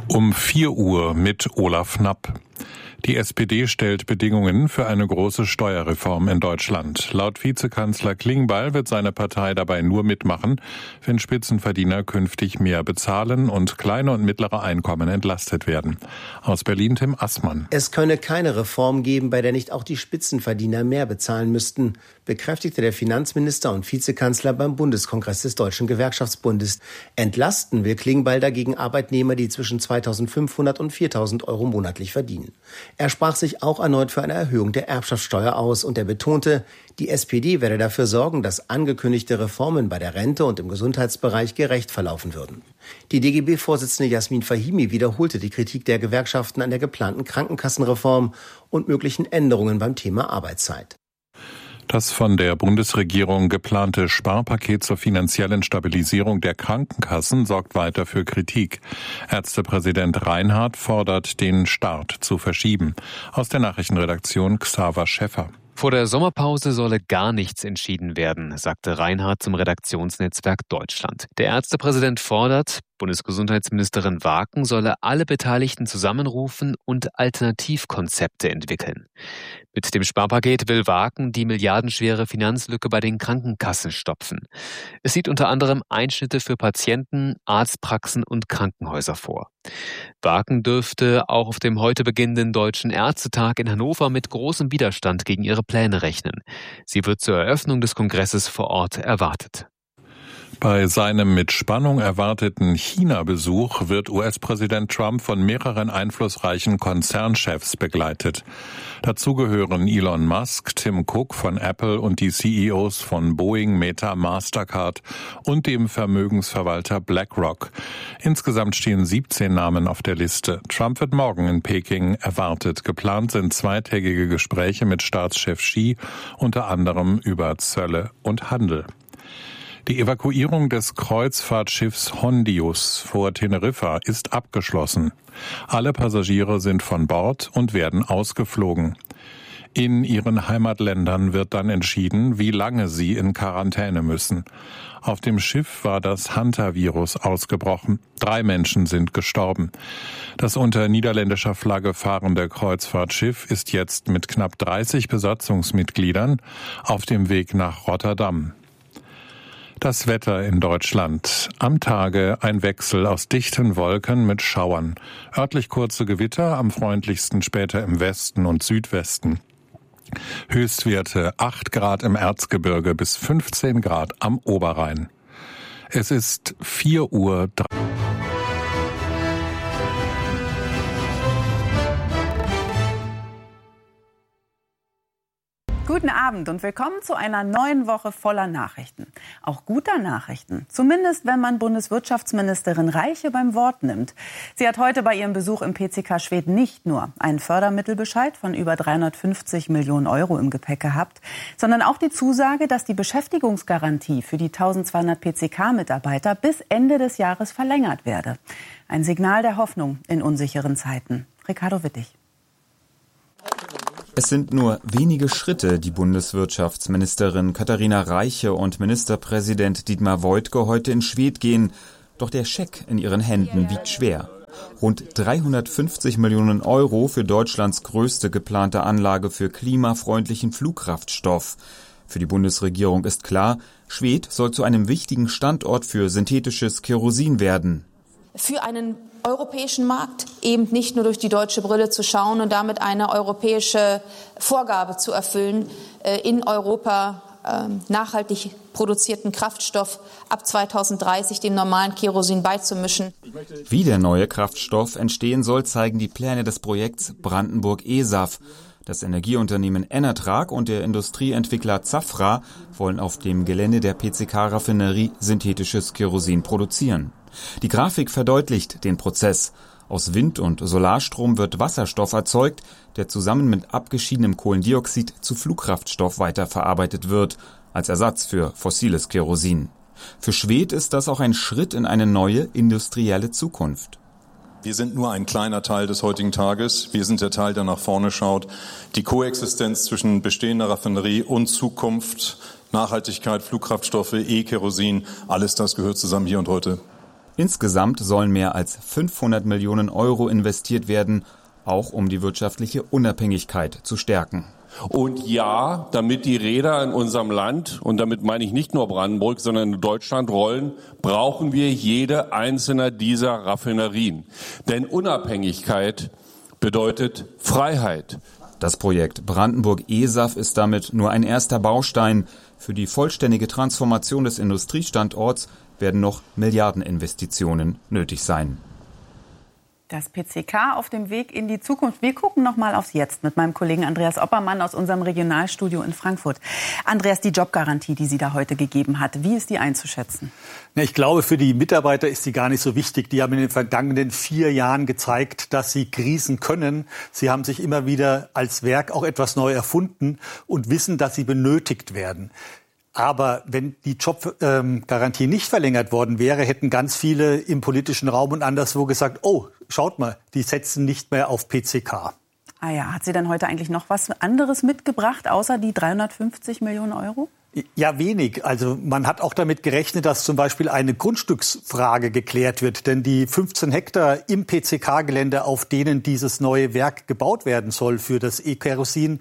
Um 4 Uhr mit Olaf Knapp. Die SPD stellt Bedingungen für eine große Steuerreform in Deutschland. Laut Vizekanzler Klingbeil wird seine Partei dabei nur mitmachen, wenn Spitzenverdiener künftig mehr bezahlen und kleine und mittlere Einkommen entlastet werden. Aus Berlin Tim Assmann. Es könne keine Reform geben, bei der nicht auch die Spitzenverdiener mehr bezahlen müssten, bekräftigte der Finanzminister und Vizekanzler beim Bundeskongress des Deutschen Gewerkschaftsbundes. Entlasten will Klingbeil dagegen Arbeitnehmer, die zwischen 2.500 und 4.000 Euro monatlich verdienen. Er sprach sich auch erneut für eine Erhöhung der Erbschaftssteuer aus und er betonte, die SPD werde dafür sorgen, dass angekündigte Reformen bei der Rente und im Gesundheitsbereich gerecht verlaufen würden. Die DGB-Vorsitzende Jasmin Fahimi wiederholte die Kritik der Gewerkschaften an der geplanten Krankenkassenreform und möglichen Änderungen beim Thema Arbeitszeit. Das von der Bundesregierung geplante Sparpaket zur finanziellen Stabilisierung der Krankenkassen sorgt weiter für Kritik. Ärztepräsident Reinhardt fordert, den Start zu verschieben. Aus der Nachrichtenredaktion Xaver Schäffer. Vor der Sommerpause solle gar nichts entschieden werden, sagte Reinhardt zum Redaktionsnetzwerk Deutschland. Der Ärztepräsident fordert, Bundesgesundheitsministerin Waken solle alle Beteiligten zusammenrufen und Alternativkonzepte entwickeln. Mit dem Sparpaket will Waken die milliardenschwere Finanzlücke bei den Krankenkassen stopfen. Es sieht unter anderem Einschnitte für Patienten, Arztpraxen und Krankenhäuser vor. Waken dürfte auch auf dem heute beginnenden Deutschen Ärztetag in Hannover mit großem Widerstand gegen ihre Pläne rechnen. Sie wird zur Eröffnung des Kongresses vor Ort erwartet. Bei seinem mit Spannung erwarteten China-Besuch wird US-Präsident Trump von mehreren einflussreichen Konzernchefs begleitet. Dazu gehören Elon Musk, Tim Cook von Apple und die CEOs von Boeing, Meta, Mastercard und dem Vermögensverwalter BlackRock. Insgesamt stehen 17 Namen auf der Liste. Trump wird morgen in Peking erwartet. Geplant sind zweitägige Gespräche mit Staatschef Xi, unter anderem über Zölle und Handel. Die Evakuierung des Kreuzfahrtschiffs Hondius vor Teneriffa ist abgeschlossen. Alle Passagiere sind von Bord und werden ausgeflogen. In ihren Heimatländern wird dann entschieden, wie lange sie in Quarantäne müssen. Auf dem Schiff war das Hantavirus ausgebrochen. 3 Menschen sind gestorben. Das unter niederländischer Flagge fahrende Kreuzfahrtschiff ist jetzt mit knapp 30 Besatzungsmitgliedern auf dem Weg nach Rotterdam. Das Wetter in Deutschland. Am Tage ein Wechsel aus dichten Wolken mit Schauern. Örtlich kurze Gewitter, am freundlichsten später im Westen und Südwesten. Höchstwerte 8 Grad im Erzgebirge bis 15 Grad am Oberrhein. Es ist 4 Uhr. Guten Abend und willkommen zu einer neuen Woche voller Nachrichten. Auch guter Nachrichten, zumindest wenn man Bundeswirtschaftsministerin Reiche beim Wort nimmt. Sie hat heute bei ihrem Besuch im PCK Schwedt nicht nur einen Fördermittelbescheid von über 350 Millionen Euro im Gepäck gehabt, sondern auch die Zusage, dass die Beschäftigungsgarantie für die 1200 PCK-Mitarbeiter bis Ende des Jahres verlängert werde. Ein Signal der Hoffnung in unsicheren Zeiten. Ricardo Wittig. Es sind nur wenige Schritte, die Bundeswirtschaftsministerin Katharina Reiche und Ministerpräsident Dietmar Woidke heute in Schwedt gehen. Doch der Scheck in ihren Händen wiegt schwer. Rund 350 Millionen Euro für Deutschlands größte geplante Anlage für klimafreundlichen Flugkraftstoff. Für die Bundesregierung ist klar, Schwedt soll zu einem wichtigen Standort für synthetisches Kerosin werden. Für einen europäischen Markt eben nicht nur durch die deutsche Brille zu schauen und damit eine europäische Vorgabe zu erfüllen, in Europa nachhaltig produzierten Kraftstoff ab 2030 dem normalen Kerosin beizumischen. Wie der neue Kraftstoff entstehen soll, zeigen die Pläne des Projekts Brandenburg-ESAF. Das Energieunternehmen Enertrag und der Industrieentwickler Zafra wollen auf dem Gelände der PCK-Raffinerie synthetisches Kerosin produzieren. Die Grafik verdeutlicht den Prozess. Aus Wind- und Solarstrom wird Wasserstoff erzeugt, der zusammen mit abgeschiedenem Kohlendioxid zu Flugkraftstoff weiterverarbeitet wird, als Ersatz für fossiles Kerosin. Für Schwedt ist das auch ein Schritt in eine neue industrielle Zukunft. Wir sind nur ein kleiner Teil des heutigen Tages. Wir sind der Teil, der nach vorne schaut. Die Koexistenz zwischen bestehender Raffinerie und Zukunft, Nachhaltigkeit, Flugkraftstoffe, E-Kerosin, alles das gehört zusammen hier und heute. Insgesamt sollen mehr als 500 Millionen Euro investiert werden, auch um die wirtschaftliche Unabhängigkeit zu stärken. Und ja, damit die Räder in unserem Land, und damit meine ich nicht nur Brandenburg, sondern in Deutschland rollen, brauchen wir jede einzelne dieser Raffinerien. Denn Unabhängigkeit bedeutet Freiheit. Das Projekt Brandenburg ESAF ist damit nur ein erster Baustein. Für die vollständige Transformation des Industriestandorts werden noch Milliardeninvestitionen nötig sein. Das PCK auf dem Weg in die Zukunft. Wir gucken noch mal aufs Jetzt mit meinem Kollegen Andreas Oppermann aus unserem Regionalstudio in Frankfurt. Andreas, die Jobgarantie, die sie da heute gegeben hat, wie ist die einzuschätzen? Ich glaube, für die Mitarbeiter ist sie gar nicht so wichtig. Die haben in den vergangenen 4 Jahren gezeigt, dass sie Krisen können. Sie haben sich immer wieder als Werk auch etwas neu erfunden und wissen, dass sie benötigt werden. Aber wenn die Jobgarantie nicht verlängert worden wäre, hätten ganz viele im politischen Raum und anderswo gesagt, oh, schaut mal, die setzen nicht mehr auf PCK. Ah ja, hat sie dann heute eigentlich noch was anderes mitgebracht, außer die 350 Millionen Euro? Ja, wenig. Also man hat auch damit gerechnet, dass zum Beispiel eine Grundstücksfrage geklärt wird. Denn die 15 Hektar im PCK-Gelände, auf denen dieses neue Werk gebaut werden soll für das E-Kerosin,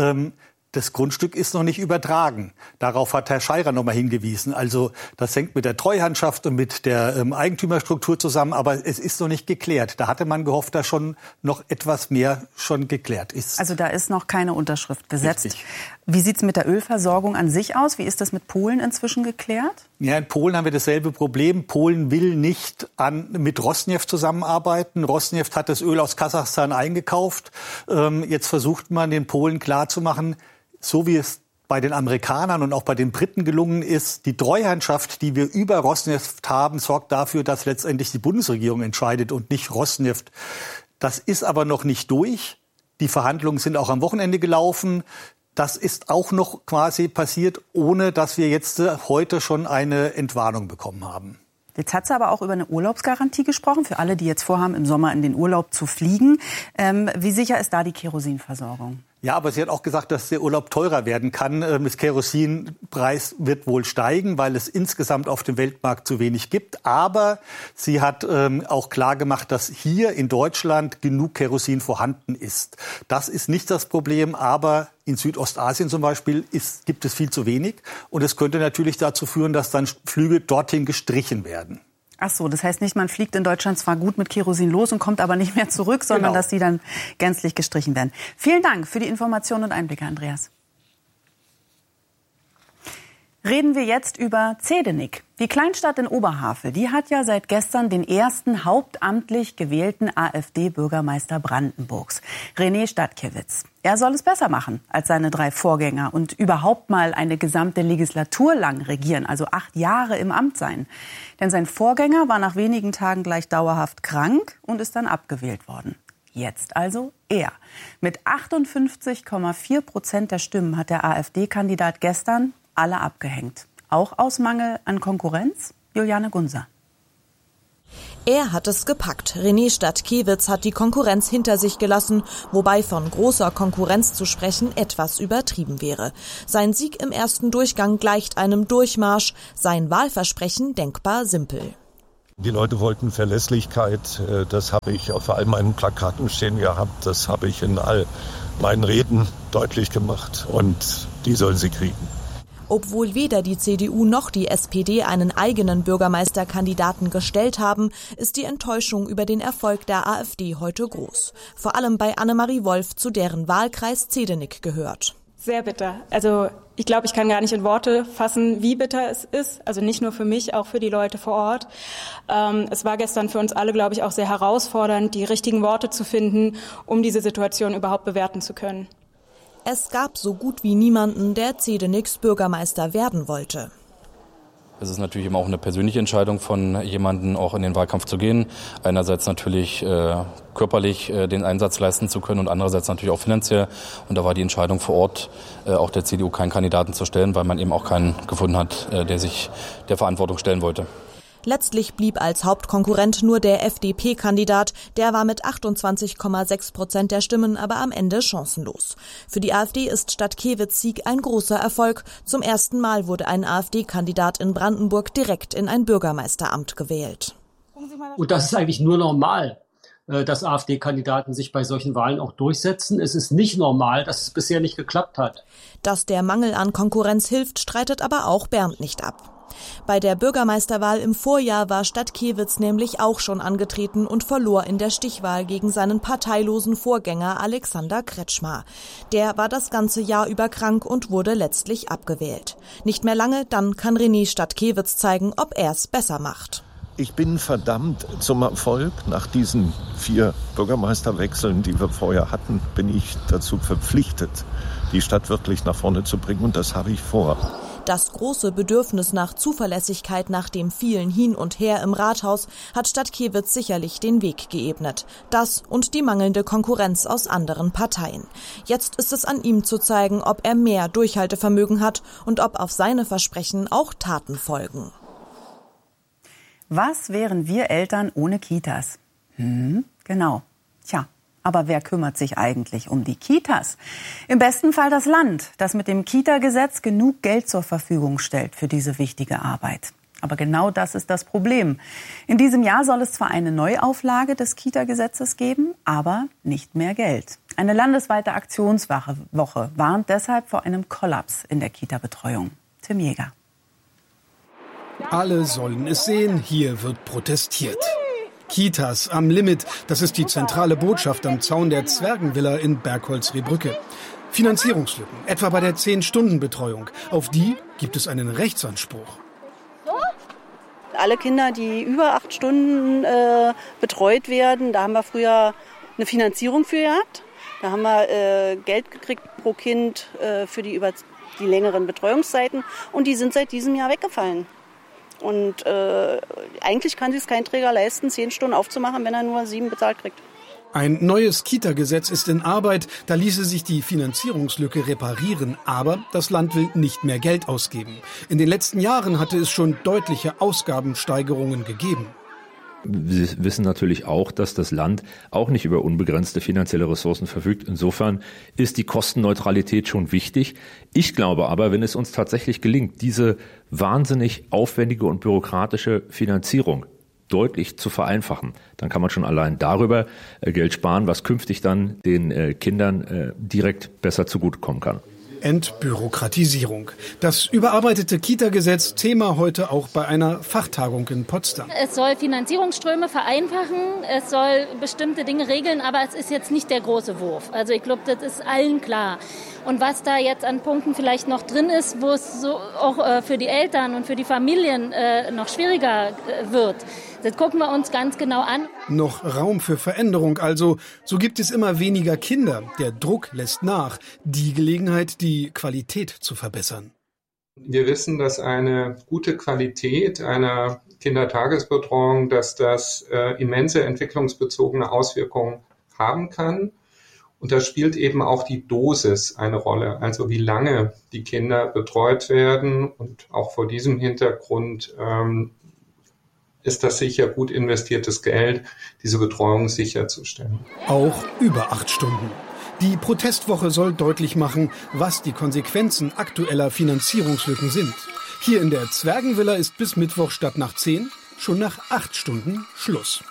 das Grundstück ist noch nicht übertragen. Darauf hat Herr Scheirer noch mal hingewiesen. Also das hängt mit der Treuhandschaft und mit der Eigentümerstruktur zusammen, aber es ist noch nicht geklärt. Da hatte man gehofft, dass schon noch etwas mehr schon geklärt ist. Also da ist noch keine Unterschrift gesetzt. Richtig. Wie sieht es mit der Ölversorgung an sich aus? Wie ist das mit Polen inzwischen geklärt? Ja, in Polen haben wir dasselbe Problem. Polen will nicht mit Rosneft zusammenarbeiten. Rosneft hat das Öl aus Kasachstan eingekauft. Jetzt versucht man den Polen klarzumachen, so wie es bei den Amerikanern und auch bei den Briten gelungen ist, die Treuhandschaft, die wir über Rosneft haben, sorgt dafür, dass letztendlich die Bundesregierung entscheidet und nicht Rosneft. Das ist aber noch nicht durch. Die Verhandlungen sind auch am Wochenende gelaufen. Das ist auch noch quasi passiert, ohne dass wir jetzt heute schon eine Entwarnung bekommen haben. Jetzt hat sie aber auch über eine Urlaubsgarantie gesprochen, für alle, die jetzt vorhaben, im Sommer in den Urlaub zu fliegen. Wie sicher ist da die Kerosinversorgung? Ja, aber sie hat auch gesagt, dass der Urlaub teurer werden kann. Das Kerosinpreis wird wohl steigen, weil es insgesamt auf dem Weltmarkt zu wenig gibt. Aber sie hat auch klar gemacht, dass hier in Deutschland genug Kerosin vorhanden ist. Das ist nicht das Problem, aber in Südostasien zum Beispiel gibt es viel zu wenig. Und es könnte natürlich dazu führen, dass dann Flüge dorthin gestrichen werden. Ach so, das heißt nicht, man fliegt in Deutschland zwar gut mit Kerosin los und kommt aber nicht mehr zurück, sondern dass die dann gänzlich gestrichen werden. Vielen Dank für die Informationen und Einblicke, Andreas. Reden wir jetzt über Zedenik. Die Kleinstadt in Oberhavel, die hat ja seit gestern den ersten hauptamtlich gewählten AfD-Bürgermeister Brandenburgs, René Stadtkiewicz. Er soll es besser machen als seine 3 Vorgänger und überhaupt mal eine gesamte Legislatur lang regieren, also 8 Jahre im Amt sein. Denn sein Vorgänger war nach wenigen Tagen gleich dauerhaft krank und ist dann abgewählt worden. Jetzt also er. Mit 58,4% der Stimmen hat der AfD-Kandidat gestern alle abgehängt. Auch aus Mangel an Konkurrenz? Juliane Gunser. Er hat es gepackt. René Stadtkiewicz hat die Konkurrenz hinter sich gelassen, wobei von großer Konkurrenz zu sprechen etwas übertrieben wäre. Sein Sieg im ersten Durchgang gleicht einem Durchmarsch, sein Wahlversprechen denkbar simpel. Die Leute wollten Verlässlichkeit, das habe ich auf all meinen Plakaten stehen gehabt, das habe ich in all meinen Reden deutlich gemacht und die sollen sie kriegen. Obwohl weder die CDU noch die SPD einen eigenen Bürgermeisterkandidaten gestellt haben, ist die Enttäuschung über den Erfolg der AfD heute groß. Vor allem bei Annemarie Wolf, zu deren Wahlkreis Zedenik gehört. Sehr bitter. Also ich glaube, ich kann gar nicht in Worte fassen, wie bitter es ist. Also nicht nur für mich, auch für die Leute vor Ort. Es war gestern für uns alle, glaube ich, auch sehr herausfordernd, die richtigen Worte zu finden, um diese Situation überhaupt bewerten zu können. Es gab so gut wie niemanden, der Zedeniks Bürgermeister werden wollte. Es ist natürlich immer auch eine persönliche Entscheidung von jemandem, auch in den Wahlkampf zu gehen. Einerseits natürlich körperlich den Einsatz leisten zu können und andererseits natürlich auch finanziell. Und da war die Entscheidung vor Ort, auch der CDU keinen Kandidaten zu stellen, weil man eben auch keinen gefunden hat, der sich der Verantwortung stellen wollte. Letztlich blieb als Hauptkonkurrent nur der FDP-Kandidat. Der war mit 28,6% der Stimmen aber am Ende chancenlos. Für die AfD ist Stadtkiewicz' Sieg ein großer Erfolg. Zum ersten Mal wurde ein AfD-Kandidat in Brandenburg direkt in ein Bürgermeisteramt gewählt. Und das ist eigentlich nur normal, dass AfD-Kandidaten sich bei solchen Wahlen auch durchsetzen. Es ist nicht normal, dass es bisher nicht geklappt hat. Dass der Mangel an Konkurrenz hilft, streitet aber auch Bernd nicht ab. Bei der Bürgermeisterwahl im Vorjahr war Stadtkiewitz nämlich auch schon angetreten und verlor in der Stichwahl gegen seinen parteilosen Vorgänger Alexander Kretschmar. Der war das ganze Jahr über krank und wurde letztlich abgewählt. Nicht mehr lange, dann kann René Stadtkiewitz zeigen, ob er es besser macht. Ich bin verdammt zum Erfolg. Nach diesen 4 Bürgermeisterwechseln, die wir vorher hatten, bin ich dazu verpflichtet, die Stadt wirklich nach vorne zu bringen. Und das habe ich vor. Das große Bedürfnis nach Zuverlässigkeit nach dem vielen Hin und Her im Rathaus hat Stadtkiewitz sicherlich den Weg geebnet. Das und die mangelnde Konkurrenz aus anderen Parteien. Jetzt ist es an ihm zu zeigen, ob er mehr Durchhaltevermögen hat und ob auf seine Versprechen auch Taten folgen. Was wären wir Eltern ohne Kitas? Genau. Tja, aber wer kümmert sich eigentlich um die Kitas? Im besten Fall das Land, das mit dem Kita-Gesetz genug Geld zur Verfügung stellt für diese wichtige Arbeit. Aber genau das ist das Problem. In diesem Jahr soll es zwar eine Neuauflage des Kita-Gesetzes geben, aber nicht mehr Geld. Eine landesweite Aktionswoche warnt deshalb vor einem Kollaps in der Kita-Betreuung. Tim Jäger. Alle sollen es sehen, hier wird protestiert. Kitas am Limit, das ist die zentrale Botschaft am Zaun der Zwergenvilla in Bergholz-Rehbrücke. Finanzierungslücken, etwa bei der 10-Stunden-Betreuung. Auf die gibt es einen Rechtsanspruch. Alle Kinder, die über 8 Stunden betreut werden, da haben wir früher eine Finanzierung für gehabt. Da haben wir Geld gekriegt pro Kind für die längeren Betreuungszeiten. Und die sind seit diesem Jahr weggefallen. Und eigentlich kann sich kein Träger leisten, 10 Stunden aufzumachen, wenn er nur 7 bezahlt kriegt. Ein neues Kita-Gesetz ist in Arbeit. Da ließe sich die Finanzierungslücke reparieren. Aber das Land will nicht mehr Geld ausgeben. In den letzten Jahren hatte es schon deutliche Ausgabensteigerungen gegeben. Wir wissen natürlich auch, dass das Land auch nicht über unbegrenzte finanzielle Ressourcen verfügt. Insofern ist die Kostenneutralität schon wichtig. Ich glaube aber, wenn es uns tatsächlich gelingt, diese wahnsinnig aufwendige und bürokratische Finanzierung deutlich zu vereinfachen, dann kann man schon allein darüber Geld sparen, was künftig dann den Kindern direkt besser zugutekommen kann. Entbürokratisierung. Das überarbeitete Kita-Gesetz Thema heute auch bei einer Fachtagung in Potsdam. Es soll Finanzierungsströme vereinfachen, es soll bestimmte Dinge regeln, aber es ist jetzt nicht der große Wurf. Also ich glaube, das ist allen klar. Und was da jetzt an Punkten vielleicht noch drin ist, wo es so auch für die Eltern und für die Familien noch schwieriger wird, das gucken wir uns ganz genau an. Noch Raum für Veränderung also. So gibt es immer weniger Kinder. Der Druck lässt nach. Die Gelegenheit, die Qualität zu verbessern. Wir wissen, dass eine gute Qualität einer Kindertagesbetreuung, dass das immense entwicklungsbezogene Auswirkungen haben kann. Und da spielt eben auch die Dosis eine Rolle, also wie lange die Kinder betreut werden. Und auch vor diesem Hintergrund ist das sicher gut investiertes Geld, diese Betreuung sicherzustellen. Auch über 8 Stunden. Die Protestwoche soll deutlich machen, was die Konsequenzen aktueller Finanzierungslücken sind. Hier in der Zwergenvilla ist bis Mittwoch statt nach 10 schon nach 8 Stunden Schluss.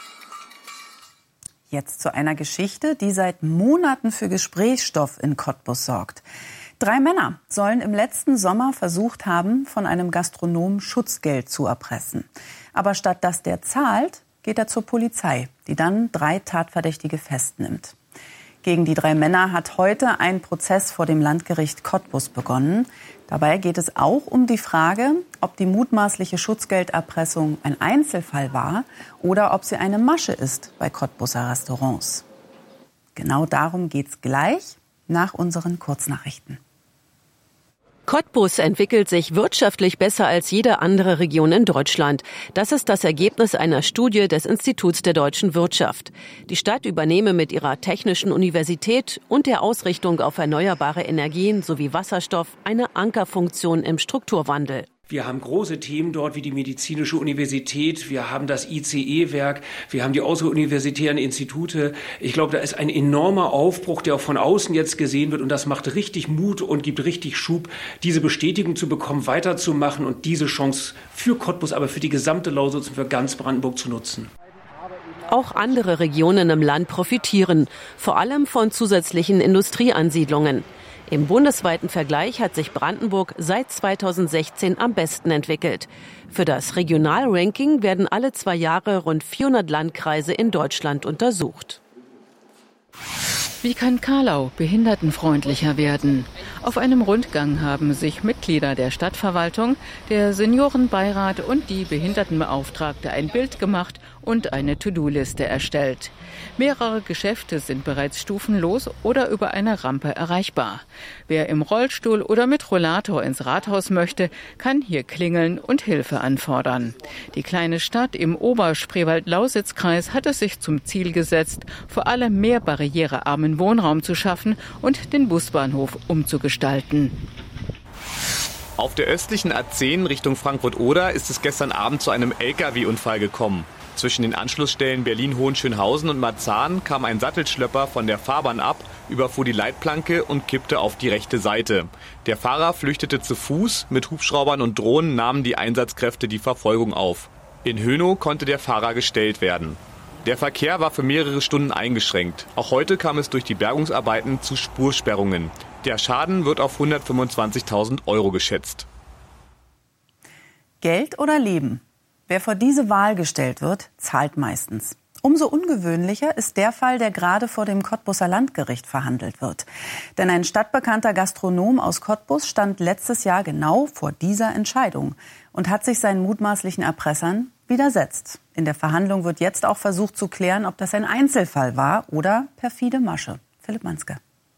Jetzt zu einer Geschichte, die seit Monaten für Gesprächsstoff in Cottbus sorgt. 3 Männer sollen im letzten Sommer versucht haben, von einem Gastronomen Schutzgeld zu erpressen. Aber statt dass der zahlt, geht er zur Polizei, die dann 3 Tatverdächtige festnimmt. Gegen die 3 Männer hat heute ein Prozess vor dem Landgericht Cottbus begonnen. Dabei geht es auch um die Frage, ob die mutmaßliche Schutzgelderpressung ein Einzelfall war oder ob sie eine Masche ist bei Cottbuser Restaurants. Genau darum geht's gleich nach unseren Kurznachrichten. Cottbus entwickelt sich wirtschaftlich besser als jede andere Region in Deutschland. Das ist das Ergebnis einer Studie des Instituts der deutschen Wirtschaft. Die Stadt übernehme mit ihrer Technischen Universität und der Ausrichtung auf erneuerbare Energien sowie Wasserstoff eine Ankerfunktion im Strukturwandel. Wir haben große Themen dort wie die Medizinische Universität, wir haben das ICE-Werk, wir haben die außeruniversitären Institute. Ich glaube, da ist ein enormer Aufbruch, der auch von außen jetzt gesehen wird und das macht richtig Mut und gibt richtig Schub, diese Bestätigung zu bekommen, weiterzumachen und diese Chance für Cottbus, aber für die gesamte Lausitz und für ganz Brandenburg zu nutzen. Auch andere Regionen im Land profitieren, vor allem von zusätzlichen Industrieansiedlungen. Im bundesweiten Vergleich hat sich Brandenburg seit 2016 am besten entwickelt. Für das Regionalranking werden alle 2 Jahre rund 400 Landkreise in Deutschland untersucht. Wie kann Carlau behindertenfreundlicher werden? Auf einem Rundgang haben sich Mitglieder der Stadtverwaltung, der Seniorenbeirat und die Behindertenbeauftragte ein Bild gemacht und eine To-Do-Liste erstellt. Mehrere Geschäfte sind bereits stufenlos oder über eine Rampe erreichbar. Wer im Rollstuhl oder mit Rollator ins Rathaus möchte, kann hier klingeln und Hilfe anfordern. Die kleine Stadt im Oberspreewald-Lausitz-Kreis hat es sich zum Ziel gesetzt, vor allem mehr barrierearmen Wohnraum zu schaffen und den Busbahnhof umzugestalten. Auf der östlichen A10 Richtung Frankfurt-Oder ist es gestern Abend zu einem Lkw-Unfall gekommen. Zwischen den Anschlussstellen Berlin-Hohenschönhausen und Marzahn kam ein Sattelschlepper von der Fahrbahn ab, überfuhr die Leitplanke und kippte auf die rechte Seite. Der Fahrer flüchtete zu Fuß, mit Hubschraubern und Drohnen nahmen die Einsatzkräfte die Verfolgung auf. In Hönow konnte der Fahrer gestellt werden. Der Verkehr war für mehrere Stunden eingeschränkt. Auch heute kam es durch die Bergungsarbeiten zu Spursperrungen. Der Schaden wird auf 125.000 € geschätzt. Geld oder Leben? Wer vor diese Wahl gestellt wird, zahlt meistens. Umso ungewöhnlicher ist der Fall, der gerade vor dem Cottbuser Landgericht verhandelt wird. Denn ein stadtbekannter Gastronom aus Cottbus stand letztes Jahr genau vor dieser Entscheidung und hat sich seinen mutmaßlichen Erpressern widersetzt. In der Verhandlung wird jetzt auch versucht zu klären, ob das ein Einzelfall war oder perfide Masche. Philipp Manske.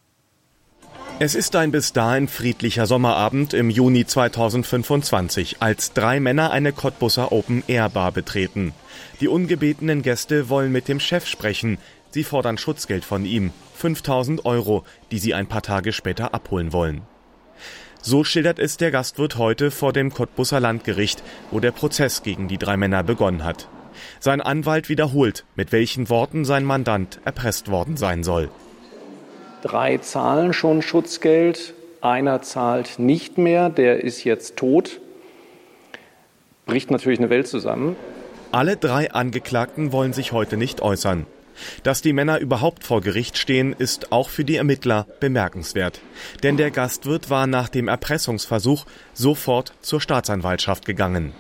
Es ist ein bis dahin friedlicher Sommerabend im Juni 2025, als 3 Männer eine Cottbuser Open-Air-Bar betreten. Die ungebetenen Gäste wollen mit dem Chef sprechen. Sie fordern Schutzgeld von ihm, 5.000 €, die sie ein paar Tage später abholen wollen. So schildert es der Gastwirt heute vor dem Cottbuser Landgericht, wo der Prozess gegen die 3 Männer begonnen hat. Sein Anwalt wiederholt, mit welchen Worten sein Mandant erpresst worden sein soll. 3 zahlen schon Schutzgeld, einer zahlt nicht mehr, der ist jetzt tot. Bricht natürlich eine Welt zusammen. Alle 3 Angeklagten wollen sich heute nicht äußern. Dass die Männer überhaupt vor Gericht stehen, ist auch für die Ermittler bemerkenswert. Denn der Gastwirt war nach dem Erpressungsversuch sofort zur Staatsanwaltschaft gegangen.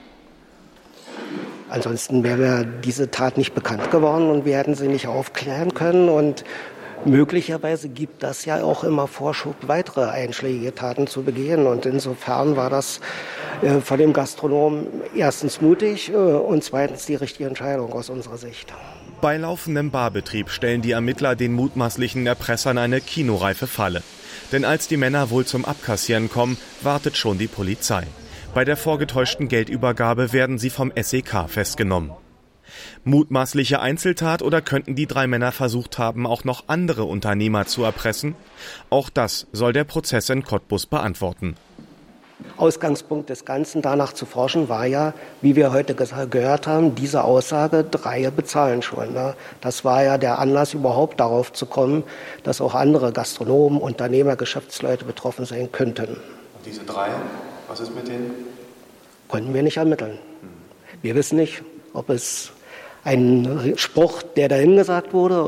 Ansonsten wäre diese Tat nicht bekannt geworden und wir hätten sie nicht aufklären können. Und möglicherweise gibt das ja auch immer Vorschub, weitere einschlägige Taten zu begehen. Und insofern war das von dem Gastronomen erstens mutig und zweitens die richtige Entscheidung aus unserer Sicht. Bei laufendem Barbetrieb stellen die Ermittler den mutmaßlichen Erpressern eine kinoreife Falle. Denn als die Männer wohl zum Abkassieren kommen, wartet schon die Polizei. Bei der vorgetäuschten Geldübergabe werden sie vom SEK festgenommen. Mutmaßliche Einzeltat oder könnten die 3 Männer versucht haben, auch noch andere Unternehmer zu erpressen? Auch das soll der Prozess in Cottbus beantworten. Ausgangspunkt des Ganzen, danach zu forschen, war ja, wie wir heute gehört haben, diese Aussage, 3 bezahlen schon. Ne? Das war ja der Anlass, überhaupt darauf zu kommen, dass auch andere Gastronomen, Unternehmer, Geschäftsleute betroffen sein könnten. Und diese 3, was ist mit denen? Konnten wir nicht ermitteln. Wir wissen nicht, ob es ein Spruch, der dahin gesagt wurde,